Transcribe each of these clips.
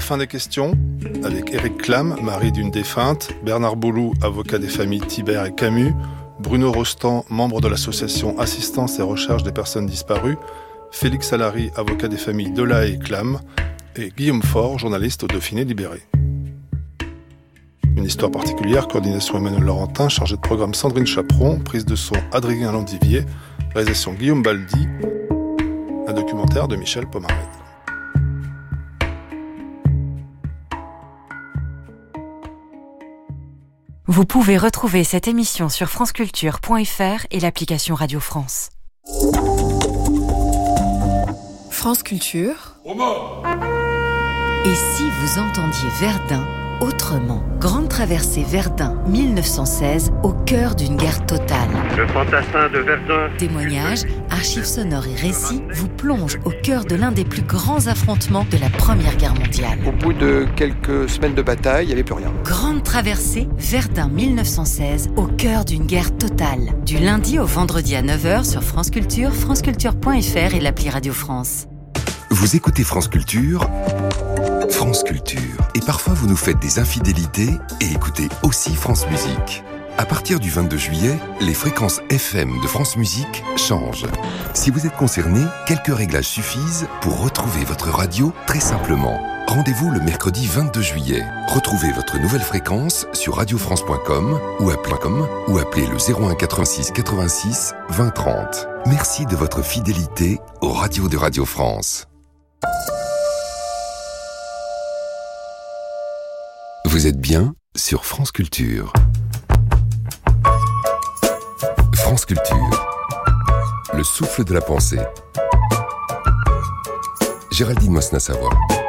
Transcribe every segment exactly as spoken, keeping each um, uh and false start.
fin des questions, avec Éric Clam, mari d'une défunte, Bernard Boulou, avocat des familles Thibert et Camus, Bruno Rostand, membre de l'association Assistance et Recherche des personnes disparues, Félix Salary, avocat des familles Delahaye et Clam, et Guillaume Faure, journaliste au Dauphiné Libéré. Une histoire particulière, coordination Emmanuel Laurentin, chargé de programme Sandrine Chaperon, prise de son Adrien Landivier, réalisation Guillaume Baldi, un documentaire de Michel Pomarez. Vous pouvez retrouver cette émission sur franceculture point f r et l'application Radio France. France Culture. Et si vous entendiez Verdun autrement? Grande traversée Verdun mille neuf cent seize, au cœur d'une guerre totale. Le fantassin de Verdun. Témoignages, archives sonores et récits vous plongent au cœur de l'un des plus grands affrontements de la Première Guerre mondiale. Au bout de quelques semaines de bataille, il n'y avait plus rien. Grande traversée Verdun mille neuf cent seize, au cœur d'une guerre totale. Du lundi au vendredi à neuf heures sur France Culture, franceculture point f r et l'appli Radio France. Vous écoutez France Culture, France Culture. Et parfois vous nous faites des infidélités et écoutez aussi France Musique. À partir du vingt-deux juillet, les fréquences F M de France Musique changent. Si vous êtes concerné, quelques réglages suffisent pour retrouver votre radio très simplement. Rendez-vous le mercredi vingt-deux juillet. Retrouvez votre nouvelle fréquence sur radio france point com ou appelez, ou appelez le zéro un quatre-vingt-six quatre-vingt-six vingt trente. Merci de votre fidélité aux radios de Radio France. Vous êtes bien sur France Culture. France Culture. Le souffle de la pensée. Géraldine Mosna-Savoie.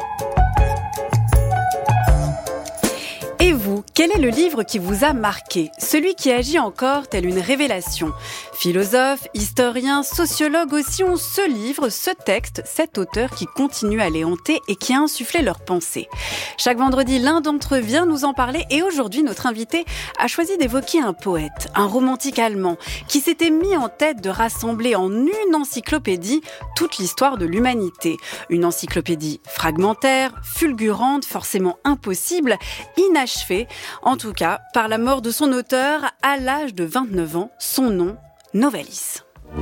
Et vous, quel est le livre qui vous a marqué? Celui qui agit encore telle une révélation. Philosophe, historien, sociologue aussi ont ce livre, ce texte, cet auteur qui continue à les hanter et qui a insufflé leurs pensées. Chaque vendredi, l'un d'entre eux vient nous en parler et aujourd'hui, notre invité a choisi d'évoquer un poète, un romantique allemand, qui s'était mis en tête de rassembler en une encyclopédie toute l'histoire de l'humanité. Une encyclopédie fragmentaire, fulgurante, forcément impossible, inachevée, en tout cas par la mort de son auteur à l'âge de vingt-neuf ans, son nom, Novalis.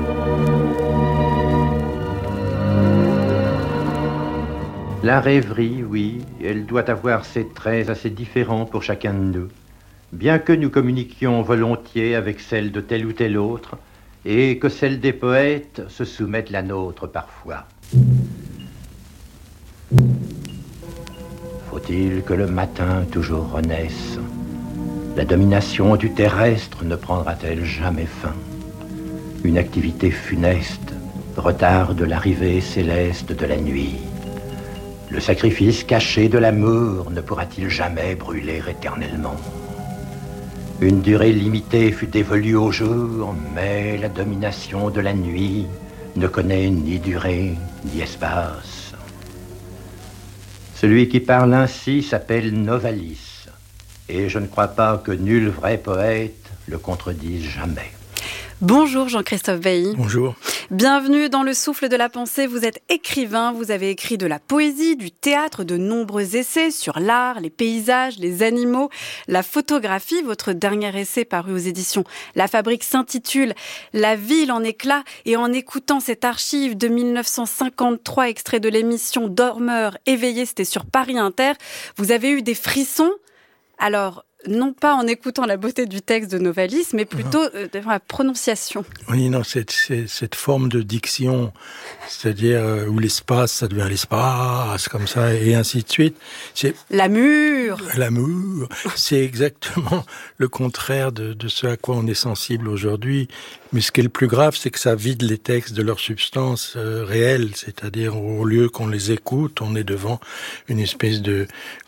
La rêverie, oui, elle doit avoir ses traits assez différents pour chacun de nous, bien que nous communiquions volontiers avec celle de tel ou tel autre, et que celle des poètes se soumette la nôtre parfois. Faut-il que le matin toujours renaisse? La domination du terrestre ne prendra-t-elle jamais fin? Une activité funeste retarde l'arrivée céleste de la nuit. Le sacrifice caché de l'amour ne pourra-t-il jamais brûler éternellement? Une durée limitée fut dévolue au jour, mais la domination de la nuit ne connaît ni durée ni espace. Celui qui parle ainsi s'appelle Novalis, et je ne crois pas que nul vrai poète le contredise jamais. Bonjour Jean-Christophe Bailly. Bonjour. Bienvenue dans le souffle de la pensée. Vous êtes écrivain, vous avez écrit de la poésie, du théâtre, de nombreux essais sur l'art, les paysages, les animaux, la photographie. Votre dernier essai paru aux éditions La Fabrique s'intitule « La ville en éclats » et en écoutant cette archive de mille neuf cent cinquante-trois, extrait de l'émission Dormeur éveillé, c'était sur Paris Inter, vous avez eu des frissons. Alors, non pas en écoutant la beauté du texte de Novalis, mais plutôt euh, devant la prononciation. Oui, non, c'est, c'est cette forme de diction, c'est-à-dire euh, où l'espace, ça devient l'espace, comme ça, et ainsi de suite. C'est l'amour. L'amour, c'est exactement le contraire de, de ce à quoi on est sensible aujourd'hui. Mais ce qui est le plus grave, c'est que ça vide les textes de leur substance euh, réelle, c'est-à-dire au lieu qu'on les écoute, on est devant une espèce de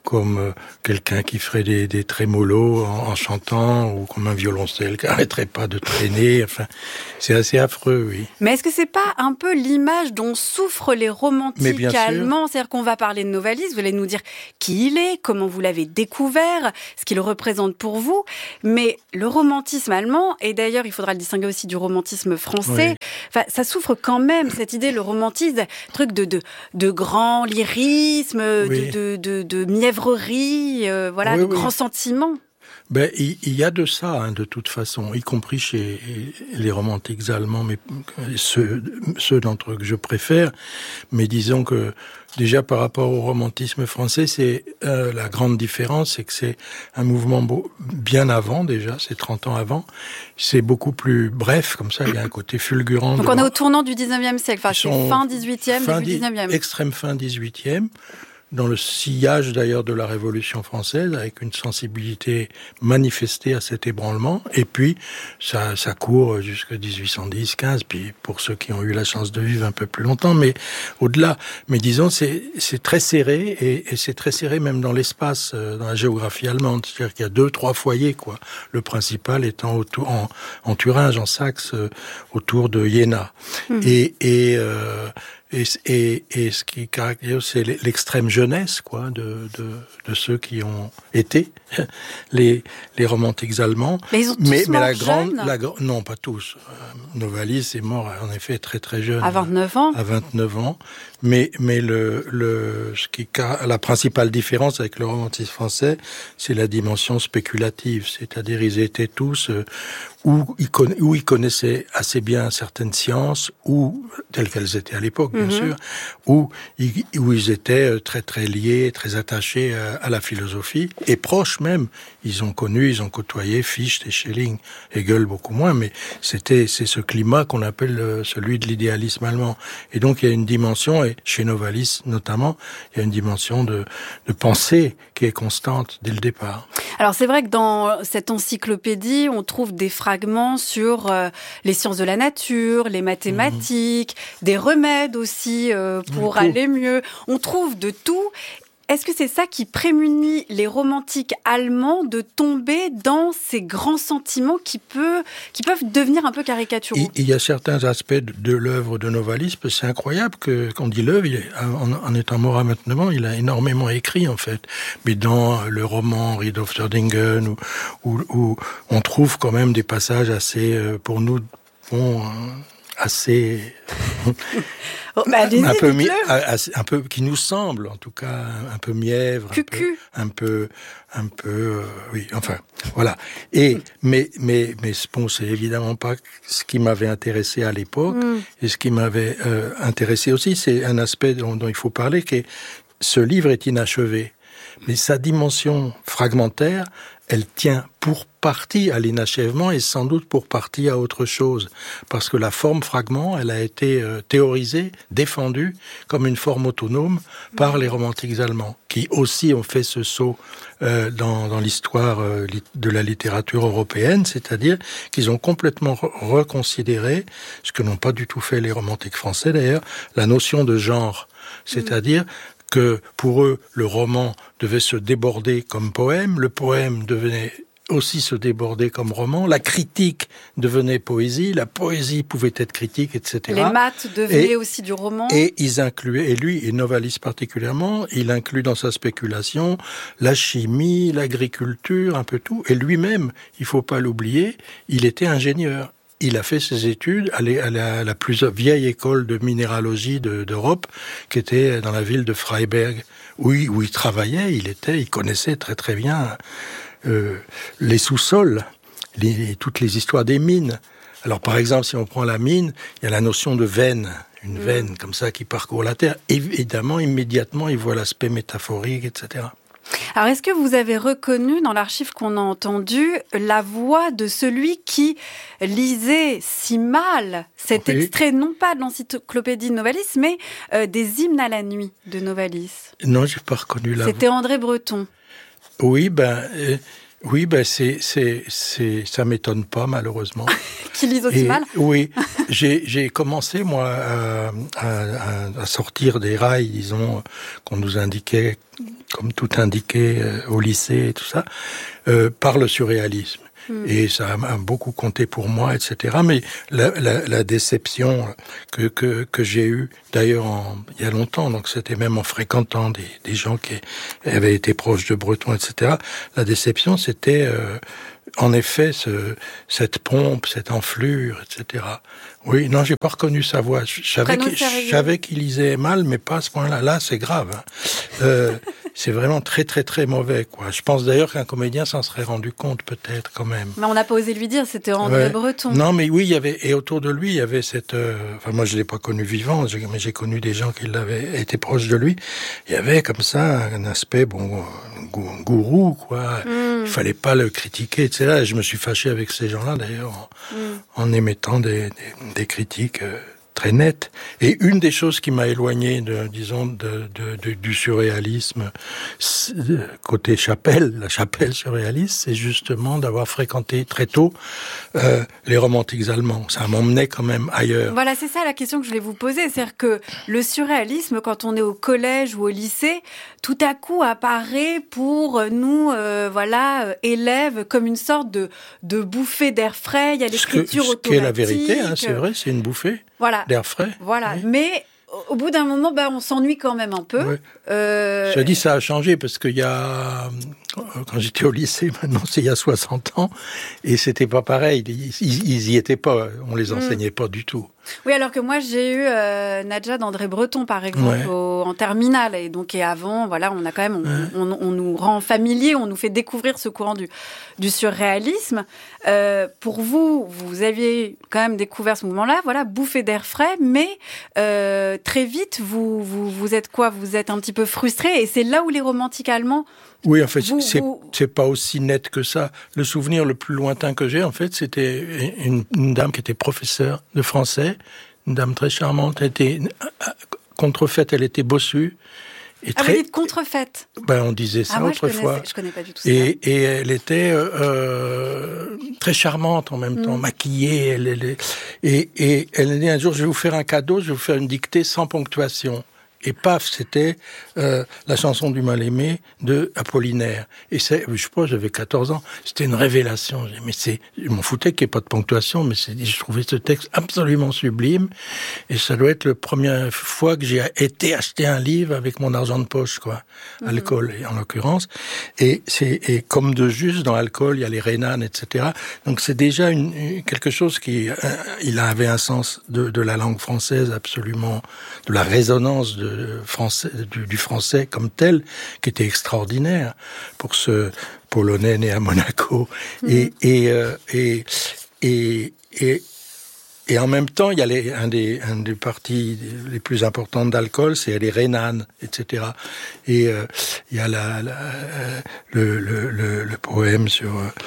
comme euh, quelqu'un qui ferait des, des trémolos en, en chantant, ou comme un violoncelle qui n'arrêterait pas de traîner. Enfin, c'est assez affreux, oui. Mais est-ce que c'est pas un peu l'image dont souffrent les romantiques allemands ? C'est-à-dire qu'on va parler de Novalis, vous allez nous dire qui il est, comment vous l'avez découvert, ce qu'il représente pour vous. Mais le romantisme allemand, et d'ailleurs il faudra le distinguer aussi du romantisme français, oui. Enfin, ça souffre quand même, cette idée, le romantisme, truc de, de, de grand lyrisme, oui. de, de, de, de mièvrerie, euh, voilà, oui, de oui. grands sentiments. Ben, il, il y a de ça, hein, de toute façon, y compris chez les romantiques allemands, mais ceux, ceux d'entre eux que je préfère. Mais disons que déjà par rapport au romantisme français, c'est euh, la grande différence, c'est que c'est un mouvement beau, bien avant déjà, c'est trente ans avant. C'est beaucoup plus bref, comme ça, il y a un côté fulgurant. Donc on est au tournant du dix-neuvième siècle, enfin c'est fin dix-huitième, début dix-neuvième. Extrême fin dix-huitième. Dans le sillage d'ailleurs de la Révolution française, avec une sensibilité manifestée à cet ébranlement. Et puis, ça, ça court jusqu'à dix-huit cent dix, quinze, puis pour ceux qui ont eu la chance de vivre un peu plus longtemps, mais au-delà. Mais disons, c'est, c'est très serré, et, et c'est très serré même dans l'espace, dans la géographie allemande. C'est-à-dire qu'il y a deux, trois foyers, quoi. Le principal étant autour, en, en Thuringe, en Saxe, autour de Jena. Mmh. Et, et, euh, Et, et, et ce qui caractérise, c'est l'extrême jeunesse, quoi, de, de, de ceux qui ont été les, les romantiques allemands. Mais ils ont tous mais, mais la grande, la, non, pas tous. Novalis est mort, en effet, très très jeune. À vingt-neuf ans. À vingt-neuf ans. Mais, mais le, le, ce qui, la principale différence avec le romantisme français, c'est la dimension spéculative. C'est-à-dire, ils étaient tous, euh, où ils, conna- où ils connaissaient assez bien certaines sciences, ou telles qu'elles étaient à l'époque, bien mm-hmm. sûr, où ils, où ils étaient très très liés, très attachés à, à la philosophie, et proches même. Ils ont connu, ils ont côtoyé Fichte et Schelling, Hegel beaucoup moins, mais c'était c'est ce climat qu'on appelle celui de l'idéalisme allemand. Et donc il y a une dimension, et chez Novalis notamment, il y a une dimension de, de pensée qui est constante dès le départ. Alors c'est vrai que dans cette encyclopédie, on trouve des fragments sur euh, les sciences de la nature, les mathématiques, mmh. des remèdes aussi euh, pour aller mieux. On trouve de tout. Est-ce que c'est ça qui prémunit les romantiques allemands de tomber dans ces grands sentiments qui, peut, qui peuvent devenir un peu caricaturaux ? Il y a certains aspects de, de l'œuvre de Novalis, c'est incroyable que, quand on dit l'œuvre, il est, en, en étant mort à vingt-neuf ans, il a énormément écrit en fait. Mais dans le roman Riedhof der Dingen, où, où, où on trouve quand même des passages assez, pour nous, bon, assez... Oh, bah, un peu mi- un peu qui nous semble en tout cas un peu mièvre, un peu, un peu un peu euh, oui, enfin voilà. Et mais mais mais bon, c'est évidemment pas ce qui m'avait intéressé à l'époque. Mm. Et ce qui m'avait euh, intéressé aussi, c'est un aspect dont, dont il faut parler, qui est ce livre est inachevé, mais sa dimension fragmentaire, elle tient pour partie à l'inachèvement et sans doute pour partie à autre chose. Parce que la forme fragment, elle a été euh, théorisée, défendue comme une forme autonome par les romantiques allemands, qui aussi ont fait ce saut euh, dans, dans l'histoire euh, de la littérature européenne, c'est-à-dire qu'ils ont complètement re- reconsidéré, ce que n'ont pas du tout fait les romantiques français d'ailleurs, la notion de genre. C'est-à-dire que pour eux, le roman devait se déborder comme poème, le poème devenait aussi se déborder comme roman, la critique devenait poésie, la poésie pouvait être critique, et cetera. Les maths devenaient et, aussi du roman. Et ils incluaient, et lui, et Novalis particulièrement, il inclut dans sa spéculation la chimie, l'agriculture, un peu tout, et lui-même, il faut pas l'oublier, il était ingénieur. Il a fait ses études à la, à la, à la plus vieille école de minéralogie de, d'Europe, qui était dans la ville de Freiberg, où il, où il travaillait, il était, il connaissait très très bien euh, les sous-sols, les, toutes les histoires des mines. Alors par exemple, si on prend la mine, il y a la notion de veine, une mmh. veine comme ça qui parcourt la terre. Évidemment, immédiatement, il voit l'aspect métaphorique, et cetera. Alors, est-ce que vous avez reconnu dans l'archive qu'on a entendu la voix de celui qui lisait si mal cet oui. extrait, non pas de l'encyclopédie de Novalis, mais euh, des hymnes à la nuit de Novalis ? Non, j'ai pas reconnu la C'était André Breton. Oui, ben... Euh... Oui, ben c'est, c'est, c'est, ça m'étonne pas, malheureusement. Qui lisent aussi Et, mal. Oui, j'ai, j'ai commencé, moi, à, à, à sortir des rails, disons, qu'on nous indiquait, comme tout indiqué euh, au lycée et tout ça, euh, par le surréalisme. Mmh. Et ça a beaucoup compté pour moi, et cetera. Mais la, la, la déception que, que, que j'ai eue, d'ailleurs, en, il y a longtemps, donc c'était même en fréquentant des, des gens qui avaient été proches de Breton, et cetera. La déception, c'était euh, en effet ce, cette pompe, cette enflure, et cetera. Oui, non, j'ai pas reconnu sa voix. Je savais, qu'il, je savais qu'il lisait mal, mais pas à ce point-là. Là, c'est grave. Hein. Euh, c'est vraiment très, très, très mauvais, quoi. Je pense d'ailleurs qu'un comédien s'en serait rendu compte, peut-être, quand même. Mais on n'a pas osé lui dire, c'était André ouais. Breton. Non, mais oui, il y avait, et autour de lui, il y avait cette, euh, enfin, moi, je l'ai pas connu vivant, mais j'ai connu des gens qui l'avaient été proches de lui. Il y avait, comme ça, un aspect, bon, gourou, quoi. Mm. Il fallait pas le critiquer, et cetera. Et je me suis fâché avec ces gens-là, d'ailleurs, en, mm. en émettant des, des, des critiques, euh, très nette. Et une des choses qui m'a éloigné, de, disons, de, de, de, du surréalisme côté Chapelle, la Chapelle surréaliste, c'est justement d'avoir fréquenté très tôt euh, les romantiques allemands. Ça m'emmenait quand même ailleurs. Voilà, c'est ça la question que je voulais vous poser. C'est-à-dire que le surréalisme, quand on est au collège ou au lycée, tout à coup apparaît pour nous, euh, voilà, élèves, comme une sorte de, de bouffée d'air frais. Il y a l'écriture automatique. Ce qui est la vérité, hein, c'est vrai, c'est une bouffée. Voilà. D'air frais. Voilà, oui. Mais au bout d'un moment, bah, on s'ennuie quand même un peu. Oui. Euh... Je dis ça a changé parce qu'il y a, quand j'étais au lycée, maintenant c'est il y a soixante ans, et c'était pas pareil. Ils, ils y étaient pas, on les enseignait mmh. pas du tout. Oui, alors que moi j'ai eu euh, Nadja d'André Breton par exemple ouais. au, en terminale, et donc et avant, voilà, on a quand même, on, ouais. on, on, on nous rend familier, on nous fait découvrir ce courant du, du surréalisme. Euh, pour vous, vous aviez quand même découvert ce mouvement-là, voilà, bouffée d'air frais, mais euh, très vite, vous, vous, vous êtes quoi ? Vous êtes un petit peu frustré, et c'est là où les romantiques allemands. Oui, en fait, vous, c'est, vous... c'est pas aussi net que ça. Le souvenir le plus lointain que j'ai, en fait, c'était une, une dame qui était professeure de français, une dame très charmante, elle était contrefaite, elle était bossue. Et très... Ah, vous dites contrefaite ? Ben, on disait ça ah, moi, autrefois. Je, je connais pas du tout ça. Et, et elle était euh, très charmante en même temps, mmh. maquillée. Elle, elle, et, et elle a dit un jour, je vais vous faire un cadeau, je vais vous faire une dictée sans ponctuation. Et paf, c'était euh, la chanson du mal-aimé de Apollinaire. Et c'est, je sais pas, j'avais quatorze ans, c'était une révélation. Mais c'est, je m'en foutais qu'il n'y ait pas de ponctuation, mais c'est, je trouvais ce texte absolument sublime. Et ça doit être la première fois que j'ai été acheter un livre avec mon argent de poche, quoi. Mm-hmm. Alcool, en l'occurrence. Et c'est, et comme de juste, dans Alcool, il y a les Rhénanes, et cetera. Donc c'est déjà une, quelque chose qui, euh, il avait un sens de, de la langue française absolument, de la résonance de Français, du, du français comme tel, qui était extraordinaire pour ce Polonais né à Monaco. Mmh. Et, et, euh, et, et, et, et en même temps, il y a les, un, des, un des parties les plus importantes d'Alcool, c'est les Rhénanes, et cetera. Et euh, il y a la, la, le, le, le, le poème sur...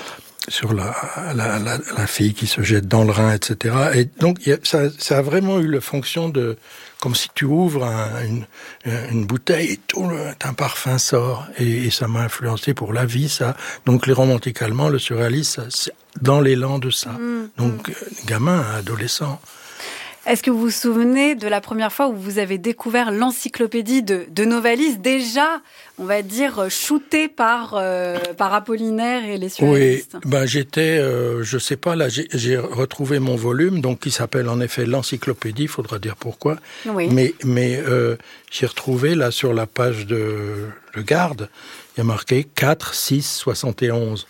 sur la, la, la, la fille qui se jette dans le Rhin, et cetera. Et donc, y a, ça, ça a vraiment eu la fonction de... Comme si tu ouvres un, une, une bouteille et tout le, un parfum sort. Et, et ça m'a influencé pour la vie, ça. Donc, les romantiques allemands, le surréalisme, c'est dans l'élan de ça. Mmh. Donc, gamin, adolescent. Est-ce que vous vous souvenez de la première fois où vous avez découvert l'encyclopédie de, de Novalis, déjà, on va dire, shootée par, euh, par Apollinaire et les surréalistes ? Oui, ben j'étais, euh, je sais pas, là, j'ai, j'ai retrouvé mon volume, donc qui s'appelle en effet l'encyclopédie, il faudra dire pourquoi. Oui. Mais, mais euh, j'ai retrouvé, là, sur la page de, de garde, il y a marqué quatre, six, soixante et onze.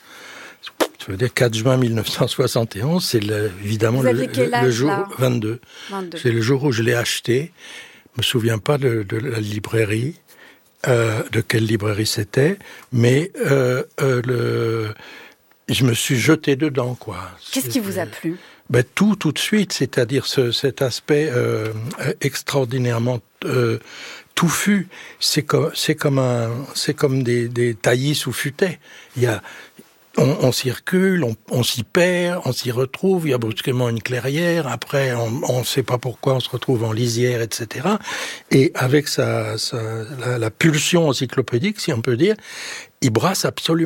Ça veut dire quatre juin mille neuf cent soixante et onze, c'est le, évidemment le, le, le jour là vingt-deux. vingt-deux. C'est le jour où je l'ai acheté. Je me souviens pas de, de la librairie, euh, de quelle librairie c'était, mais euh, euh, le, je me suis jeté dedans, quoi. Qu'est-ce qui vous a plu ? Ben tout, tout de suite, c'est-à-dire ce, cet aspect euh, extraordinairement euh, touffu. C'est comme, c'est comme un, c'est comme des, des taillis sous futaie. Il y a On, on circule, on, on s'y perd, on s'y retrouve, il y a brusquement une clairière, après on ne sait pas pourquoi on se retrouve en lisière, et cetera. Et avec sa, sa, la, la pulsion encyclopédique, si on peut dire, il brasse absolument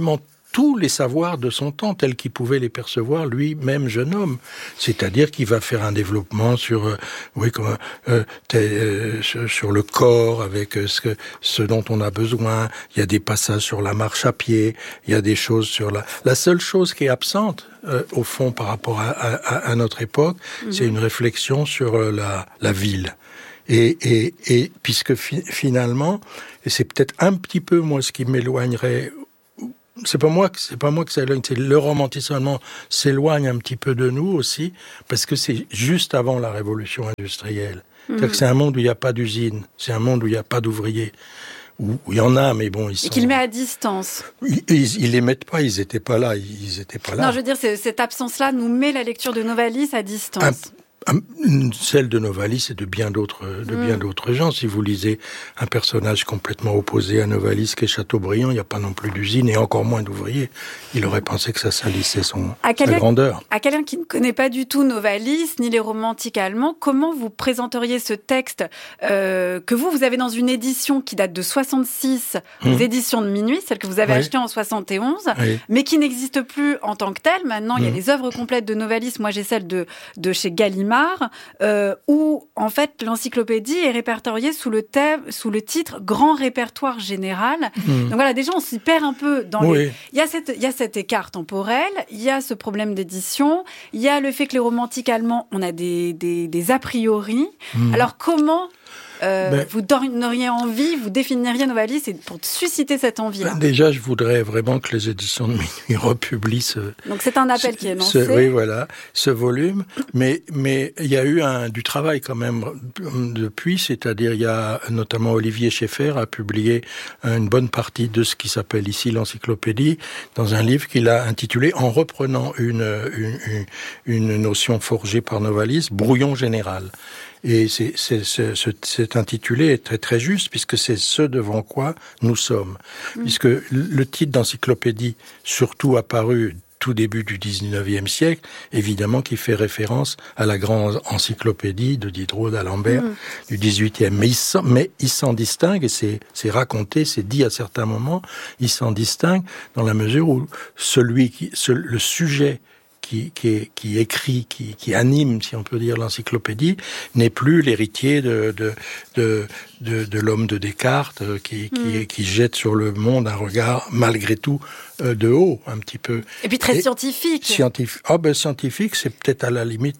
tous les savoirs de son temps, tels qu'il pouvait les percevoir lui-même jeune homme. C'est-à-dire qu'il va faire un développement sur, euh, oui, comme, euh, euh, sur le corps, avec euh, ce, que, ce dont on a besoin. Il y a des passages sur la marche à pied, il y a des choses sur la... La seule chose qui est absente, euh, au fond, par rapport à, à, à notre époque, mmh. c'est une réflexion sur euh, la, la ville. Et, et, et puisque fi- finalement, et c'est peut-être un petit peu, moi, ce qui m'éloignerait... C'est pas moi, c'est pas moi que ça éloigne, c'est le romantisme allemand s'éloigne un petit peu de nous aussi, parce que c'est juste avant la révolution industrielle. Mmh. C'est-à-dire que c'est un monde où il n'y a pas d'usine, c'est un monde où il n'y a pas d'ouvriers, où, où il y en a, mais bon, ils sont... Et qu'il met à distance. Ils, ils, ils les mettent pas, ils étaient pas là, ils étaient pas là. Non, je veux dire, c'est, cette absence-là nous met la lecture de Novalis à distance. Un, Celle de Novalis et de bien d'autres, de mmh. bien d'autres gens. Si vous lisez un personnage complètement opposé à Novalis, qui est Chateaubriand, il n'y a pas non plus d'usine et encore moins d'ouvriers. Il aurait pensé que ça salissait son sa grandeur. À quelqu'un qui ne connaît pas du tout Novalis, ni les romantiques allemands, comment vous présenteriez ce texte euh, que vous, vous avez dans une édition qui date de soixante-six, mmh. aux éditions de Minuit, celle que vous avez oui. achetée en soixante et onze, oui. mais qui n'existe plus en tant que telle. Maintenant, mmh. il y a les œuvres complètes de Novalis. Moi, j'ai celle de, de chez Gallimard, Euh, où en fait l'encyclopédie est répertoriée sous le thème, sous le titre Grand répertoire général. Mmh. Donc voilà, déjà on s'y perd un peu dans oui. les. Il y a cette, il y a cet écart temporel, il y a ce problème d'édition, il y a le fait que les romantiques allemands, on a des des, des a priori. Mmh. Alors comment Euh, ben, vous donneriez envie, vous définiriez Novalis et pour susciter cette envie-là. Ben déjà, je voudrais vraiment que les éditions de Minuit republient ce... Donc c'est un appel ce, qui est lancé. Ce, oui, voilà, ce volume. Mais mais il y a eu un, du travail quand même depuis, c'est-à-dire il y a notamment Olivier Schaeffer a publié une bonne partie de ce qui s'appelle ici l'encyclopédie dans un livre qu'il a intitulé, en reprenant une, une, une, une notion forgée par Novalis, Brouillon général. Et c'est, c'est, c'est, c'est intitulé est très très juste, puisque c'est ce devant quoi nous sommes. Mmh. Puisque le titre d'encyclopédie, surtout apparu tout début du dix-neuvième siècle, évidemment qui fait référence à la grande encyclopédie de Diderot d'Alembert mmh. du dix-huitième. Mais il, s'en, mais il s'en distingue, et c'est, c'est raconté, c'est dit à certains moments, il s'en distingue dans la mesure où celui qui, ce, le sujet Qui, qui, qui écrit, qui, qui anime, si on peut dire, l'encyclopédie, n'est plus l'héritier de, de, de, de, de l'homme de Descartes, qui, qui, mmh. qui jette sur le monde un regard, malgré tout, euh, de haut, un petit peu. Et puis très Et, scientifique. Scientifique. Ah ben, scientifique, c'est peut-être à la limite,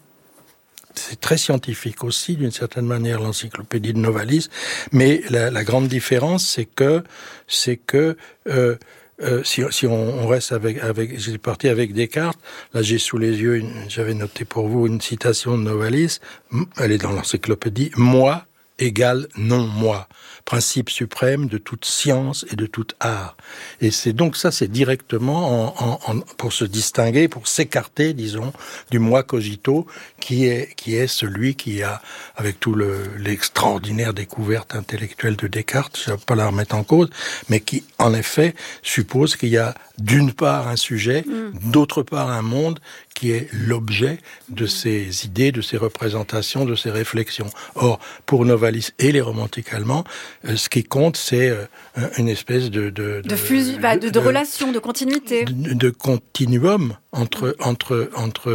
c'est très scientifique aussi, d'une certaine manière, l'encyclopédie de Novalis, mais la, la grande différence, c'est que, c'est que, euh, Euh, si, si on, on reste avec, avec, j'ai parti avec Descartes. Là, j'ai sous les yeux, une, j'avais noté pour vous une citation de Novalis. Elle est dans l'encyclopédie. Moi égale non-moi. Principe suprême de toute science et de tout art. Et c'est donc ça, c'est directement en, en, en, pour se distinguer, pour s'écarter, disons, du moi cogito, qui est, qui est celui qui a, avec tout le, l'extraordinaire découverte intellectuelle de Descartes, je ne vais pas la remettre en cause, mais qui, en effet, suppose qu'il y a d'une part un sujet, mmh. d'autre part un monde, qui est l'objet de ces idées, de ces représentations, de ces réflexions. Or, pour Novalis et les romantiques allemands, euh, ce qui compte, c'est euh, une espèce de... De, de, de, fusion, de, de, de, de relation, de continuité. De, de continuum entre, entre, entre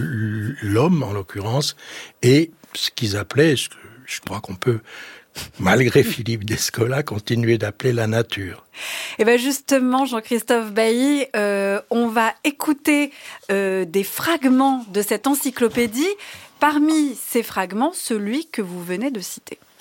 l'homme, en l'occurrence, et ce qu'ils appelaient, ce que je crois qu'on peut... malgré Philippe Descola, continuer d'appeler la nature. Et bien justement, Jean-Christophe Bailly, euh, on va écouter euh, des fragments de cette encyclopédie. Parmi ces fragments, celui que vous venez de citer.